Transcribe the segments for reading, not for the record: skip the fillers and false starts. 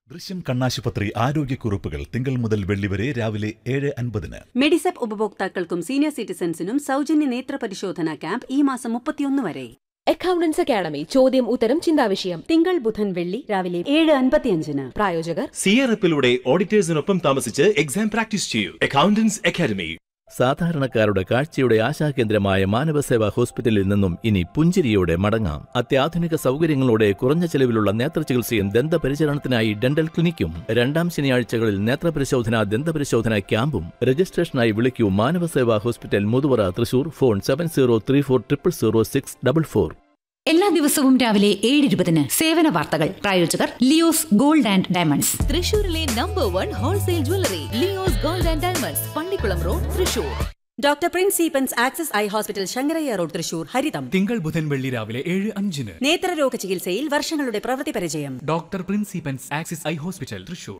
ദൃശ്യം കണ്ണാശുപത്രി ആരോഗ്യക്കുറിപ്പുകൾ തിങ്കൾ മുതൽ വെള്ളി വരെ രാവിലെ 7:50. മെഡിസെപ്പ് ഉപഭോക്താക്കൾക്കും സീനിയർ സിറ്റിസൺസിനും സൗജന്യ നേത്ര പരിശോധനാ ക്യാമ്പ് ഈ മാസം 31 വരെ. അക്കൗണ്ടൻസ് അക്കാഡമി ചോദ്യം ഉത്തരം ചിന്താവിഷയം തിങ്കൾ ബുധൻ വെള്ളി രാവിലെ 7:55. പ്രായോജകർ സിആർഎഫിലൂടെ ഓഡിറ്റേഴ്സിനൊപ്പം താമസിച്ച് എക്സാം പ്രാക്ടീസ് ചെയ്യൂ. Accountants academy. സാധാരണക്കാരുടെ കാഴ്ചയുടെ ആശാകേന്ദ്രമായ മാനവസേവാ ഹോസ്പിറ്റലിൽ നിന്നും ഇനി പുഞ്ചിരിയോടെ മടങ്ങാം. അത്യാധുനിക സൗകര്യങ്ങളോടെ കുറഞ്ഞ ചെലവിലുള്ള നേത്രചികിത്സയും ദന്തപരിചരണത്തിനായി ഡെന്റൽ ക്ലിനിക്കും. 2 ശനിയാഴ്ചകളിൽ നേത്രപരിശോധന ദന്തപരിശോധന ക്യാമ്പും. രജിസ്ട്രേഷനായി വിളിക്കൂ മാനവസേവാ ഹോസ്പിറ്റൽ മുതുവറ, തൃശൂർ. ഫോൺ 7034000644. എല്ലാ ദിവസവും രാവിലെ 7:20 സേവന വാർത്തകൾ. പ്രായോജകർ ലിയോസ് ഗോൾഡ് ആൻഡ് ഡയമണ്ട്സ്. തൃശൂരിലെ number 1 wholesale jewellery Leo's gold and diamonds, Pallikkulam road, Thrissur. Doctor Prince സീപ്പൻസ് access eye hospital, Sankaraiah road, Thrissur. ഹരിതം തിങ്കൾ ബുധൻ വെള്ളി രാവിലെ 7:05. നേത്രരോഗ ചികിത്സയിൽ വർഷങ്ങളുടെ പ്രവൃത്തി പരിചയം. Doctor Prince സീപ്പൻസ് access eye hospital, Thrissur.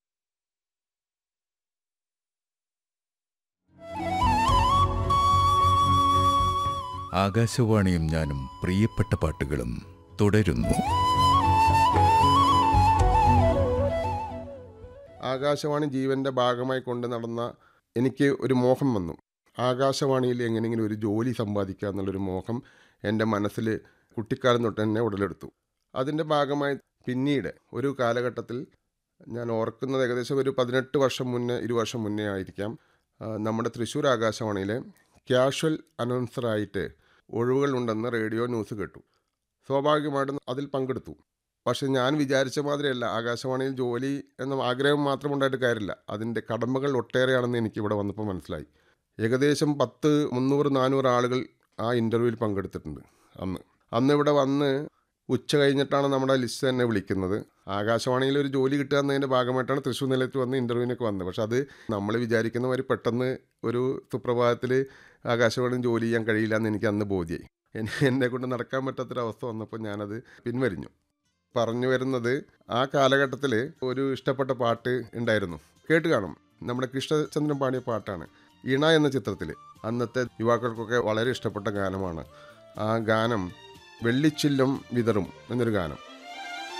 ആകാശവാണിയും ഞാനും പ്രിയപ്പെട്ട പാട്ടുകളും തുടരുന്നു. ആകാശവാണി ജീവൻ്റെ ഭാഗമായി കൊണ്ട് നടന്ന എനിക്ക് ഒരു മോഹം വന്നു. ആകാശവാണിയിൽ എങ്ങനെയെങ്കിലും ഒരു ജോലി സമ്പാദിക്കുക എന്നുള്ളൊരു മോഹം എൻ്റെ മനസ്സിൽ കുട്ടിക്കാലം തൊട്ട് തന്നെ ഉടലെടുത്തു. അതിൻ്റെ ഭാഗമായി പിന്നീട് ഒരു കാലഘട്ടത്തിൽ ഞാൻ ഓർക്കുന്നത് ഏകദേശം ഒരു 18 വർഷം മുന്നേ, 20 വർഷം മുന്നേ ആയിരിക്കാം, നമ്മുടെ തൃശ്ശൂർ ആകാശവാണിയിലെ ക്യാഷ്വൽ അനൗൺസറായിട്ട് ഒഴിവുകളുണ്ടെന്ന് റേഡിയോ ന്യൂസ് കേട്ടു. സ്വാഭാവികമായിട്ടും അതിൽ പങ്കെടുത്തു. പക്ഷെ ഞാൻ വിചാരിച്ച മാതിരിയല്ല. ആകാശവാണിയിൽ ജോലി എന്ന ആഗ്രഹം മാത്രം ഉണ്ടായിട്ട് കാര്യമില്ല. അതിൻ്റെ കടമകൾ ഒട്ടേറെയാണെന്ന് എനിക്കിവിടെ വന്നപ്പോൾ മനസ്സിലായി. ഏകദേശം 300-400 ആളുകൾ ആ ഇൻ്റർവ്യൂവിൽ പങ്കെടുത്തിട്ടുണ്ട്. അന്ന് ഇവിടെ വന്ന് ഉച്ച കഴിഞ്ഞിട്ടാണ് നമ്മുടെ ലിസ്റ്റ് തന്നെ വിളിക്കുന്നത്. ആകാശവാണിയിൽ ഒരു ജോലി കിട്ടുക എന്നതിൻ്റെ ഭാഗമായിട്ടാണ് തൃശ്ശൂർ നിലയത്ത് വന്ന് ഇൻ്റർവ്യൂവിനൊക്കെ വന്നത്. പക്ഷെ അത് നമ്മൾ വിചാരിക്കുന്ന മാതിരി പെട്ടെന്ന് ഒരു സുപ്രഭാതത്തിൽ ആകാശവാണിയിൽ ജോലി ചെയ്യാൻ കഴിയില്ല എന്ന് എനിക്ക് അന്ന് ബോധ്യമായി. എന്നെ കൊണ്ട് നടക്കാൻ പറ്റാത്തൊരവസ്ഥ വന്നപ്പോൾ ഞാനത് പിൻവലിഞ്ഞു. പറഞ്ഞു വരുന്നത്, ആ കാലഘട്ടത്തിൽ ഒരു ഇഷ്ടപ്പെട്ട പാട്ട് ഉണ്ടായിരുന്നു, കേട്ട് കാണും. നമ്മുടെ കൃഷ്ണചന്ദ്രൻ പാടിയ പാട്ടാണ്. ഇണ എന്ന ചിത്രത്തിൽ അന്നത്തെ യുവാക്കൾക്കൊക്കെ വളരെ ഇഷ്ടപ്പെട്ട ഗാനമാണ്. ആ ഗാനം വെള്ളിച്ചില്ലം വിതറും എന്നൊരു ഗാനം.